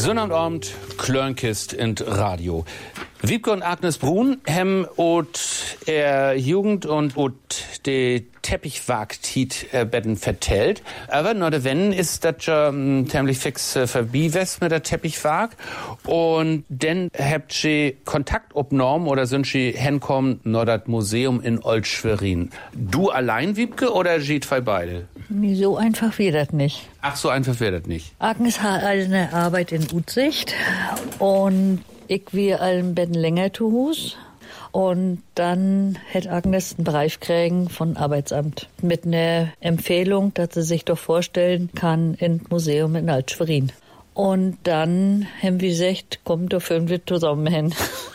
Sonnabend, Klörnkist in Radio. Wiebke und Agnes Brun haben Jugend und de Teppichwagtit Betten vertellt. Aber nur der Wenn ist das schon ziemlich fix verbiewest mit der Teppichwag. Und dann habt ihr Kontakt obnorm oder sind sie hinkommen nur das Museum in Old-Schwerin. Du allein, Wiebke, oder sie zwei beide? Nee, so einfach wird das nicht. Ach, so einfach wird das nicht. Agnes hat eine Arbeit in Utsicht und ich wir allen Betten länger zu Hus. Und dann hätte Agnes einen Brief kriegen von Arbeitsamt mit einer Empfehlung, dass sie sich doch vorstellen kann ins Museum in Alt-Schwerin. Und dann haben wir gesagt, komm, da führen wir zusammen hin.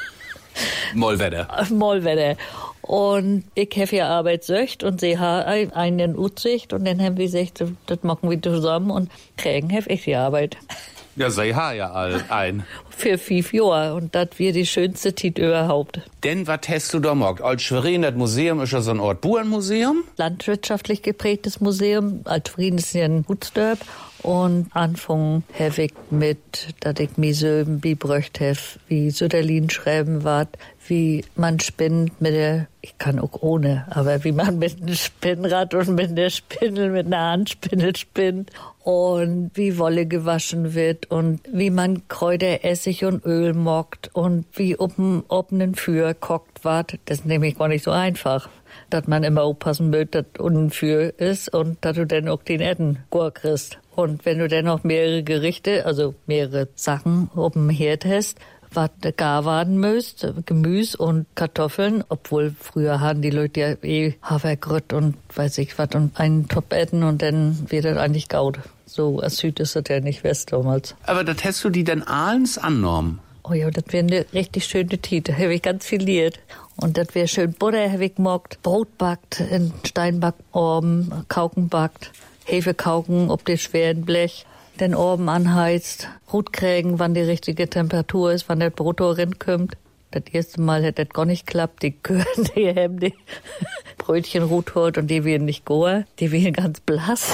Mollwetter. Und ich habe ja Arbeitssöcht und sie hat einen in Utsicht und dann haben wir gesagt, das machen wir zusammen und kriegen habe ich die Arbeit. Ja, sie ha ja ein. Für 5 Jahre und das wird die schönste Zeit überhaupt. Denn was hast du da gemacht? Alt-Schwerin, das Museum ist ja so ein Ort Bauernmuseum? Landwirtschaftlich geprägtes Museum. Alt-Schwerin ist ja ein Gutsdorf. Und Anfang habe ich mit, dass ich mir Söben beibröcht habe, wie Süderlin schreiben wat, wie man spinnt mit der, ich kann auch ohne, aber wie man mit einem Spinnrad und mit der Spindel, mit einer Handspindel spinnt und wie Wolle gewaschen wird und wie man Kräuter, Essig und Öl mockt und wie offenen Feuer kocht wat. Das ist nämlich gar nicht so einfach, dass man immer aufpassen will, dass unten Feuer ist und dass du dann auch den Essen gut kriegst. Und wenn du dann noch mehrere Gerichte, also mehrere Sachen auf dem Herd hast, was gar werden müsst, Gemüse und Kartoffeln, obwohl früher haben die Leute ja Hafergrüt und weiß ich was und einen Topf essen und dann wird das eigentlich gaut. So als Süd ist das ja nicht West damals. Aber das hast du die dann abends angenommen? Oh ja, das wäre eine richtig schöne Tite. Da habe ich ganz viel liert. Und das wäre schön Butter habe ich gemockt, Brot backt, in Steinbackorben, Kauken backt, Hefekauken auf dem schweren Blech, den Orben anheizt, Rot kriegen, wann die richtige Temperatur ist, wann das Brot rinkommt. Das erste Mal hat das gar nicht geklappt. Die Kühe, die haben die Brötchen rot holt und die werden nicht goa, die werden ganz blass.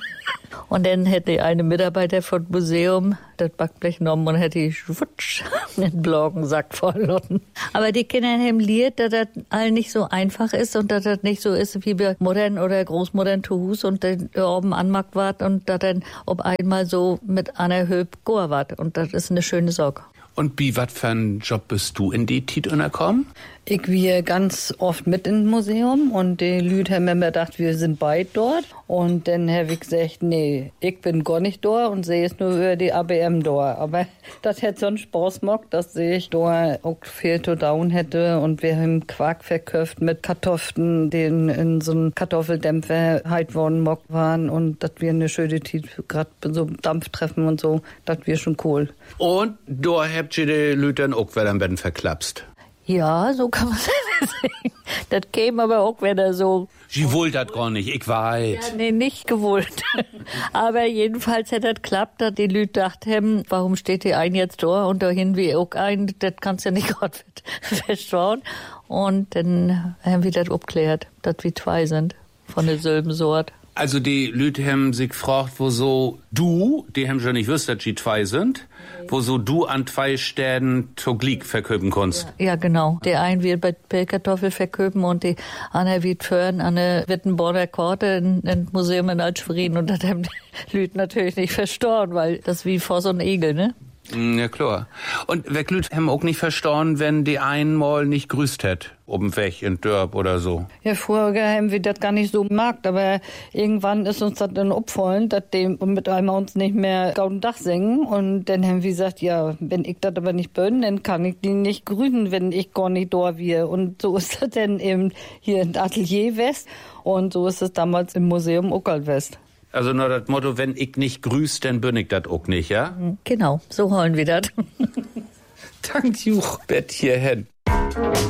Und dann hätte eine Mitarbeiter vom Museum das Backblech genommen und hätte ich schwutsch einen Blockensack verloren. Aber die Kinder haben liert, dass das all nicht so einfach ist und dass das nicht so ist, wie bei Muttern oder Großmuttern zu Hus und dann oben anmacht wart und dass dann ob einmal so mit einer Höb goa wart. Und das ist eine schöne Sorge. Und wie, was für einen Job bist du in die Tit unterkommen? Ich wir ganz oft mit ins Museum und die Leute haben mir gedacht, wir sind beide dort. Und dann habe ich gesagt, nee, ich bin gar nicht dort und sehe es nur über die ABM dort. Aber das hätte so einen Spaß gemacht, dass ich dort auch viel zu down hätte. Und wir haben Quark verkauft mit Kartoffeln, die in so einem Kartoffeldämpfer halt worden waren. Und das wir eine schöne Tit, gerade so Dampftreffen und so, das wir schon cool. Und da habt ihr die Leute dann auch wieder am Betten verklapst? Ja, so kann man das sagen. Das käme aber auch wieder so. Sie wollt das gar nicht, ich weiß. Ja, nee, nicht gewollt. Aber jedenfalls hat das geklappt, dass die Leute dachten, warum steht die ein jetzt da und dahin wie auch ein, das kannst du ja nicht gerade verstauen. Und dann haben wir das abgeklärt, dass wir zwei sind von derselben Sort. Also die Leute haben sich gefragt, wo so du, die haben schon nicht gewusst, dass sie zwei sind, wo so du an 2 Städten Toglik verköpen kannst. Ja, genau. Der ein wird bei Pellkartoffel verköpen und die andere wird föhren an der Wittenborder Korte in Museum in Alt-Schwerin. Und das haben die Leute natürlich nicht verstanden, weil das wie vor so ein Egel, ne? Ja, klar. Und wer Leute haben auch nicht verstanden, wenn die einmal nicht grüßt hätt, oben weg in Dörp oder so. Ja, früher haben wir das gar nicht so gemacht, aber irgendwann ist uns das dann aufgefallen, dass die mit einmal uns nicht mehr Gauden Dach singen und dann haben wir gesagt, ja, wenn ich das aber nicht bin, dann kann ich die nicht grüßen, wenn ich gar nicht da wir. Und so ist das dann eben hier in Atelier West und so ist es damals im Museum Uckerl West. Also nur das Motto, wenn ich nicht grüß, dann bin ich das auch nicht, ja? Genau, so holen wir das. Dank Juch, Bett hierhin.